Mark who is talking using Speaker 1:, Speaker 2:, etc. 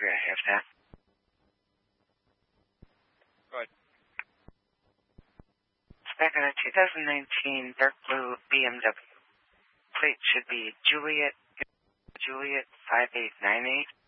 Speaker 1: livery. I have that.
Speaker 2: Good.
Speaker 1: It's back on a 2019 dark blue BMW. Plate should be Juliet 5898.